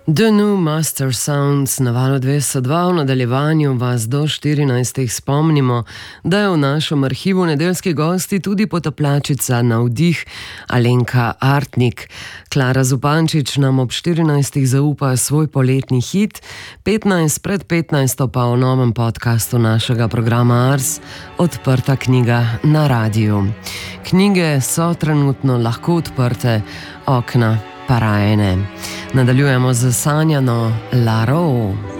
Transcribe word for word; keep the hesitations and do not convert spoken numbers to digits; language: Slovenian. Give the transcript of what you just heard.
The New Master Sounds na valu dvesto dva. V nadaljevanju vas do štirinajstih spomnimo, da je v našem arhivu nedeljski gosti tudi potapljačica Navdih Alenka Artnik. Klara Zupančič nam ob štirinajstih zaupa svoj poletni hit, petnajst pred petnajsto pa v novem podcastu našega programa Ars Odprta knjiga na radiju. Knjige so trenutno lahko odprte, okna parajene. Nadaljujemo z sanjano Laro.